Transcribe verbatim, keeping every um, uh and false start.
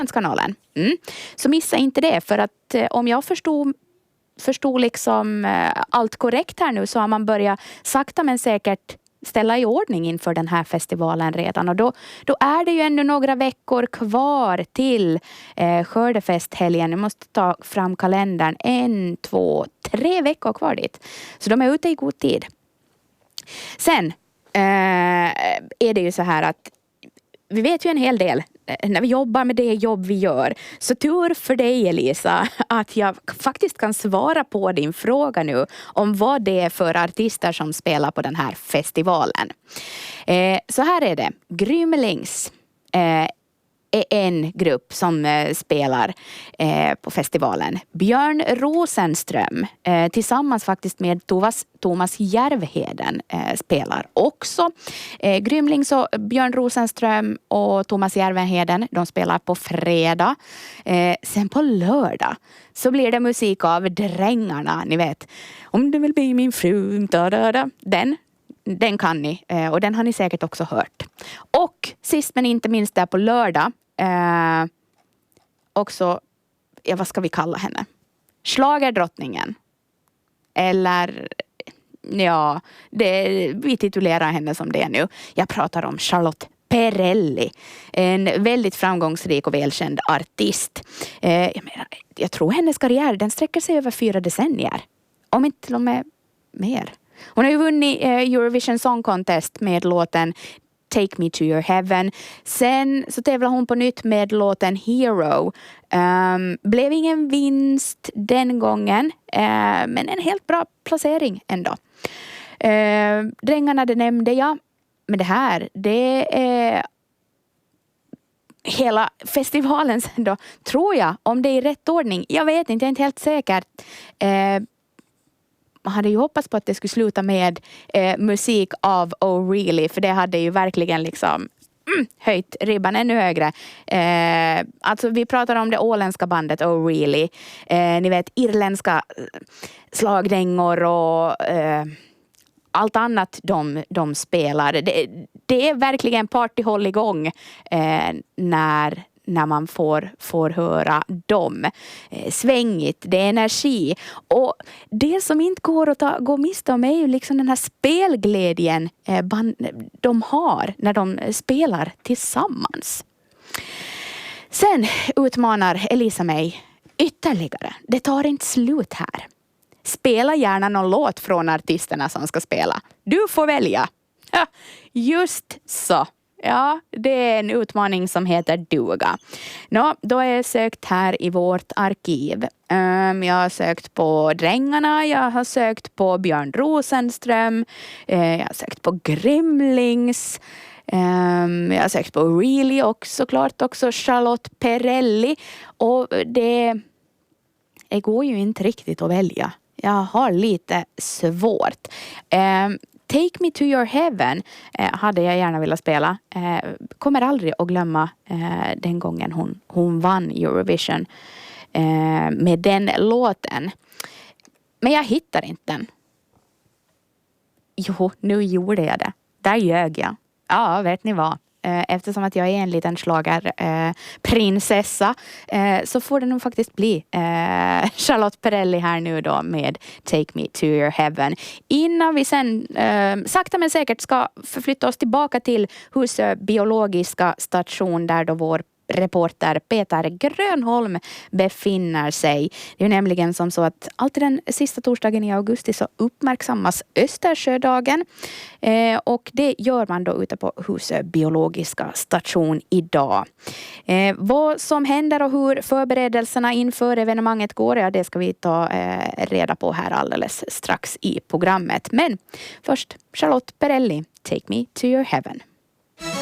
kanalen. Mm. Så missa inte det, för att eh, om jag förstod förstod liksom eh, allt korrekt här nu, så har man börjat sakta men säkert ställa i ordning inför den här festivalen redan. Och då, då är det ju ännu några veckor kvar till eh, skördefesthelgen. Jag måste ta fram kalendern. En, två, tre veckor kvar dit. Så de är ute i god tid. Sen eh, är det ju så här att vi vet ju en hel del när vi jobbar med det jobb vi gör. Så tur för dig, Elisa, att jag faktiskt kan svara på din fråga nu om vad det är för artister som spelar på den här festivalen. Eh, så här är det. Grymlings eh, är en grupp som eh, spelar eh, på festivalen. Björn Rosenström eh, tillsammans faktiskt med Thomas, Thomas Järvheden eh, spelar också. Eh, Grymlings och Björn Rosenström och Thomas Järvheden, de spelar på fredag. Eh, sen på lördag så blir det musik av Drängarna, ni vet. Om du vill bli min fru, da, da, da. Den Den kan ni, och den har ni säkert också hört. Och sist men inte minst där på lördag eh, också, ja, vad ska vi kalla henne? Schlagerdrottningen. Eller ja, det, vi titulerar henne som det nu. Jag pratar om Charlotte Perrelli. En väldigt framgångsrik och välkänd artist. Eh, jag, menar, jag tror hennes karriär, den sträcker sig över fyra decennier. Om inte till och med mer. Hon har ju vunnit Eurovision Song Contest med låten Take Me To Your Heaven. Sen så tävlade hon på nytt med låten Hero. Um, blev ingen vinst den gången. Uh, men en helt bra placering ändå. Uh, Drängarna, det nämnde jag. Men det här, det är hela festivalen sen då. Tror jag, om det är i rätt ordning. Jag vet inte, jag är inte helt säker. Uh, Man hade ju hoppats på att det skulle sluta med eh, musik av O'Reilly. För det hade ju verkligen liksom mm, höjt ribban ännu högre. Eh, alltså vi pratar om det åländska bandet O'Reilly. Eh, ni vet, irländska slagdängor och eh, allt annat de, de spelar. Det, det är verkligen partyhåll igång eh, när... när man får, får höra dem. Eh, svängigt, det är energi. Och det som inte går att ta, gå miste om är ju liksom den här spelglädjen eh, band, de har när de spelar tillsammans. Sen utmanar Elisa mig ytterligare. Det tar inte slut här. Spela gärna någon låt från artisterna som ska spela. Du får välja. Ja, just så. Ja, det är en utmaning som heter duga. Nå, då har jag sökt här i vårt arkiv. Um, jag har sökt på Drängarna, jag har sökt på Björn Rosenström, uh, jag har sökt på Grymlings, um, jag har sökt på O'Reilly och såklart också Charlotte Perrelli. Och det, det går ju inte riktigt att välja. Jag har lite svårt. Um, Take Me To Your Heaven eh, hade jag gärna velat spela. Eh, kommer aldrig att glömma eh, den gången hon, hon vann Eurovision eh, med den låten. Men jag hittar inte den. Jo, nu gjorde jag det. Där ljög jag. Ja, vet ni vad? Eftersom att jag är en liten slagar eh, prinsessa eh, så får det nog faktiskt bli eh, Charlotte Perrelli här nu då med Take Me To Your Heaven. Innan vi sen eh, sakta men säkert ska förflytta oss tillbaka till Husö biologiska station där då vår reporter Peter Grönholm befinner sig. Det är nämligen som så att alltid den sista torsdagen i augusti så uppmärksammas Östersjödagen eh, och det gör man då ute på Husö biologiska station idag. Eh, vad som händer och hur förberedelserna inför evenemanget går, ja, det ska vi ta eh, reda på här alldeles strax i programmet. Men först Charlotte Perrelli, Take Me To Your Heaven.